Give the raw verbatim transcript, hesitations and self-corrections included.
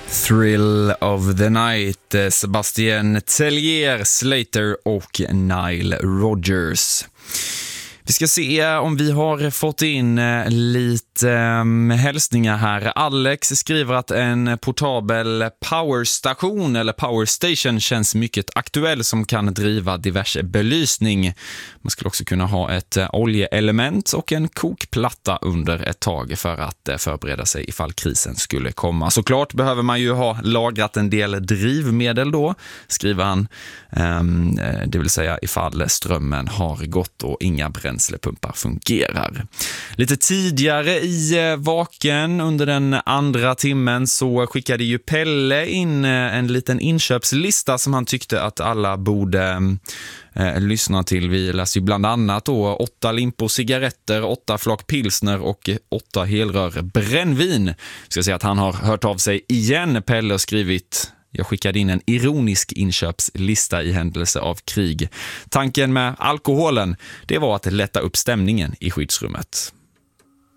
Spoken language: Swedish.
Thrill of the Night, Sebastian Tellier, Slater och Nile Rodgers. Vi ska se om vi har fått in lite um, hälsningar här. Alex skriver att en portabel powerstation eller powerstation känns mycket aktuell som kan driva diverse belysning. Man skulle också kunna ha ett uh, oljeelement och en kokplatta under ett tag för att uh, förbereda sig ifall krisen skulle komma. Såklart behöver man ju ha lagrat en del drivmedel då, skriver han. Um, det vill säga ifall strömmen har gått och inga bränslen bränslepumpar fungerar. Lite tidigare i vaken under den andra timmen så skickade ju Pelle in en liten inköpslista som han tyckte att alla borde eh, lyssna till. Vi läser ju bland annat då åtta limpor cigaretter, åtta flak pilsner och åtta helrör brännvin. Ska säga att han har hört av sig igen. Pelle har skrivit: jag skickade in en ironisk inköpslista i händelse av krig. Tanken med alkoholen, det var att lätta upp stämningen i skyddsrummet.